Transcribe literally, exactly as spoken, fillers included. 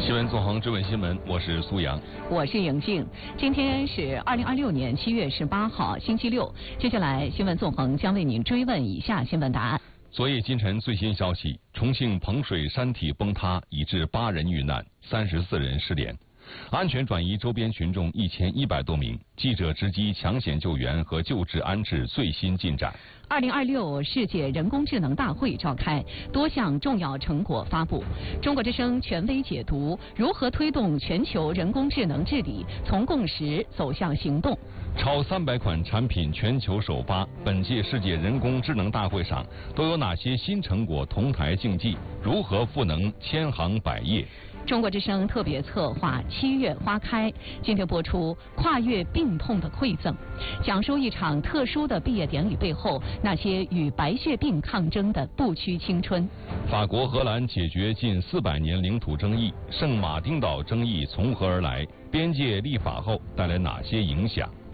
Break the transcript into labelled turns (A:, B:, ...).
A: 新闻纵横追问新闻，我是苏阳，
B: 我是莹静。今天是二零二六年七月十八号，星期六。接下来，新闻纵横将为您追问以下新闻答案。
A: 昨夜今晨最新消息：重庆彭水山体崩塌，已致八人遇难，三十四人失联。安全转移周边群众一千一百多名。记者直击抢险救援和救治安置最新进展。
B: 二零二六世界人工智能大会召开，多项重要成果发布。中国之声权威解读如何推动全球人工智能治理从共识走向行动。
A: 超三百款产品全球首发，本届世界人工智能大会上都有哪些新成果同台竞技？如何赋能千行百业？
B: 中国之声特别策划七月花开，今天播出跨越病痛的馈赠，讲述一场特殊的毕业典礼背后那些与白血病抗争的不屈青春。
A: 法国、荷兰解决近四百年领土争议，圣马丁岛争议从何而来？边界立法后带来哪些影响？